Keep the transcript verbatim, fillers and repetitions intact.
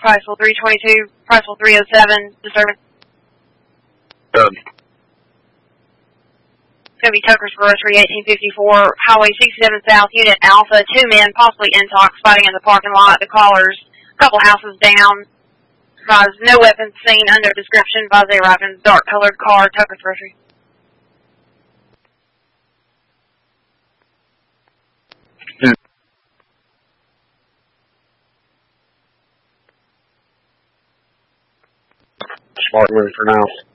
Priceville three twenty-two, Priceville three oh seven, disturbance. Done. It's going to be Tucker's Grocery, eighteen fifty-four, Highway sixty-seven South, Unit Alpha, two men, possibly intox, fighting in the parking lot. The callers, a couple houses down. Advise no weapons seen, under description. Advise they arrive in a dark-colored car, Tucker's Grocery. Smart move for now.